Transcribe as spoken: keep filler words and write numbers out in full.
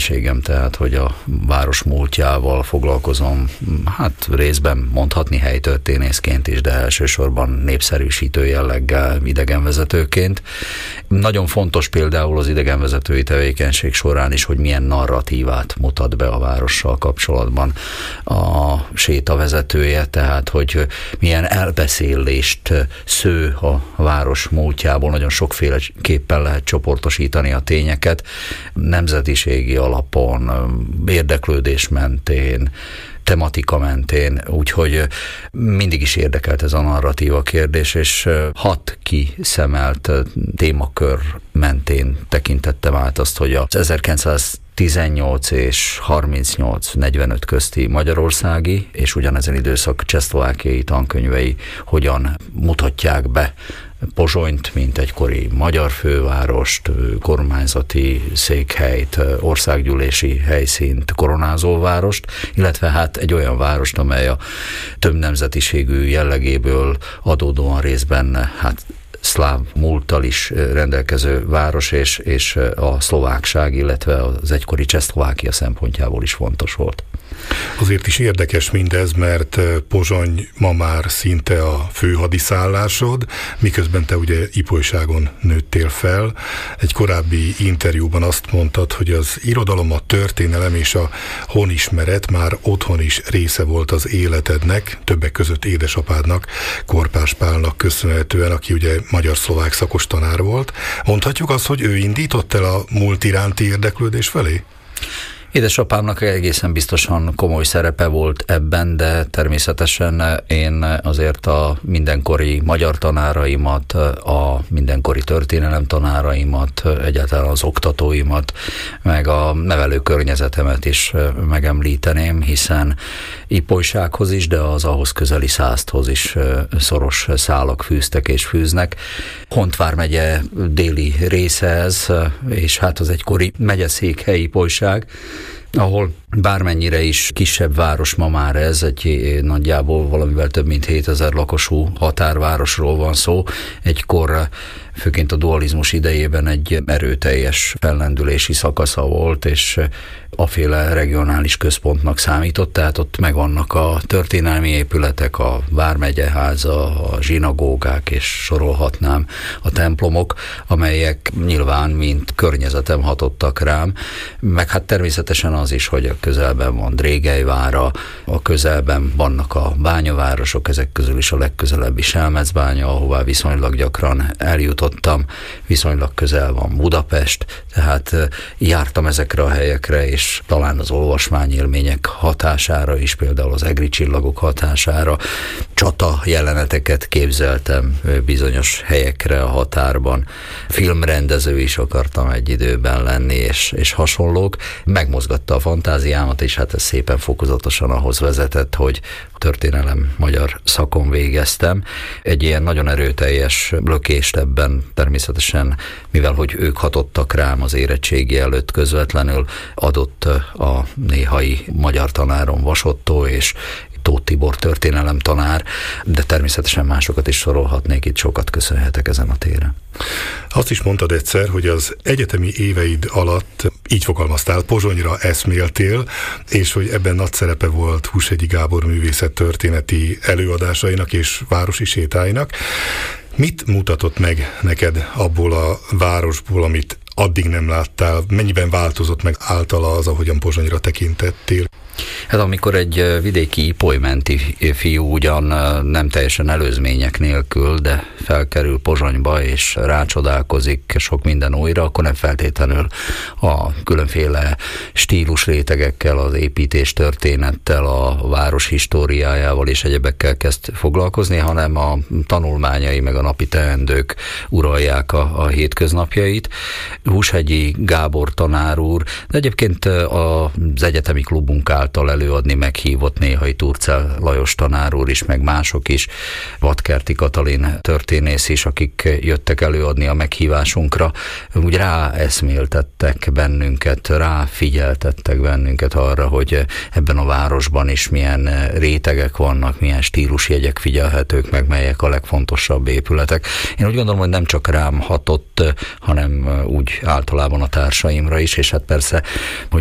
tevékenységem, tehát hogy a város múltjával foglalkozom, hát részben mondhatni helytörténészként is, de elsősorban népszerűsítő jelleggel idegenvezetőként. Nagyon fontos például az idegenvezetői tevékenység során is, hogy milyen narratívát mutat be a várossal kapcsolatban a sétavezetője, tehát hogy milyen elbeszélést sző a város múltjából, nagyon sokféleképpen lehet csoportosítani a tényeket, nemzetiségi alapon, érdeklődés mentén, tematika mentén, úgyhogy mindig is érdekelt ez a narratíva kérdés, és hat kiszemelt témakör mentén tekintettem át azt, hogy az ezerkilencszáztizennyolc és harmincnyolc negyvenöt közti magyarországi, és ugyanezen időszak csehszlovákiai tankönyvei hogyan mutatják be Pozsonyt, mint egykori magyar fővárost, kormányzati székhelyt, országgyűlési helyszínt, koronázó várost, illetve hát egy olyan várost, amely a több nemzetiségű jellegéből adódóan részben hát szláv múlttal is rendelkező város, és, és a szlovákság, illetve az egykori Csehszlovákia szempontjából is fontos volt. Azért is érdekes mindez, mert Pozsony ma már szinte a főhadiszállásod, miközben te ugye Ipolyságon nőttél fel. Egy korábbi interjúban azt mondtad, hogy az irodalom, a történelem és a honismeret már otthon is része volt az életednek, többek között édesapádnak, Korpás Pálnak köszönhetően, aki ugye magyar-szlovák szakos tanár volt. Mondhatjuk azt, hogy ő indított el a múlt iránti érdeklődés felé? Édesapámnak egészen biztosan komoly szerepe volt ebben, de természetesen én azért a mindenkori magyar tanáraimat, a mindenkori történelem tanáraimat, egyáltalán az oktatóimat, meg a nevelő környezetemet is megemlíteném, hiszen Ipolysághoz is, de az ahhoz közeli Szászthoz is szoros szálak fűztek és fűznek. Hont vármegye déli része ez, és hát az egykori megyeszékhely Ipolyság, ahol bármennyire is kisebb város ma már ez, egy nagyjából valamivel több mint hétezer lakosú határvárosról van szó. Egykor főként a dualizmus idejében egy erőteljes fellendülési szakasza volt, és aféle regionális központnak számított, tehát ott megvannak a történelmi épületek, a vármegyeháza, a zsinagógák, és sorolhatnám a templomok, amelyek nyilván mint környezetem hatottak rám, meg hát természetesen az is, hogy a közelben van Drégelyvára, a közelben vannak a bányavárosok, ezek közül is a legközelebbi Selmecbánya, ahová viszonylag gyakran eljutottam, viszonylag közel van Budapest, tehát jártam ezekre a helyekre, és talán az olvasmányélmények hatására is, például az egri csillagok hatására csata jeleneteket képzeltem bizonyos helyekre a határban. Filmrendező is akartam egy időben lenni, és, és hasonlók. Megmozgatta a fantáziámat, és hát ez szépen fokozatosan ahhoz vezetett, hogy történelem magyar szakon végeztem. Egy ilyen nagyon erőteljes lökést ebben természetesen, mivel hogy ők hatottak rám az érettségi előtt közvetlenül, adott a néhai magyar tanárom Vasottó és Tóth Tibor történelem tanár, de természetesen másokat is sorolhatnék, itt sokat köszönhetek ezen a téren. Azt is mondtad egyszer, hogy az egyetemi éveid alatt így fogalmaztál, Pozsonyra eszméltél, és hogy ebben nagy szerepe volt Hushegyi Gábor művészettörténeti előadásainak és városi sétáinak. Mit mutatott meg neked abból a városból, amit addig nem láttál? Mennyiben változott meg általa az, ahogyan Pozsonyra tekintettél? Hát amikor egy vidéki ipolymenti fiú ugyan nem teljesen előzmények nélkül, de felkerül Pozsonyba és rácsodálkozik sok minden újra, akkor nem feltétlenül a különféle stílus rétegekkel, az építés történettel, a város históriájával és egyebekkel kezd foglalkozni, hanem a tanulmányai meg a napi teendők uralják a, a hétköznapjait. Hushegyi Gábor tanár úr, de egyébként az egyetemi klubunk által előadni meghívott néhai Turcel Lajos tanár úr is, meg mások is, Vadkerti Katalin történész is, akik jöttek előadni a meghívásunkra, úgy ráeszméltettek bennünket, ráfigyeltettek bennünket arra, hogy ebben a városban is milyen rétegek vannak, milyen stílusjegyek figyelhetők meg, melyek a legfontosabb épületek. Én úgy gondolom, hogy nem csak rám hatott, hanem úgy általában a társaimra is, és hát persze, hogy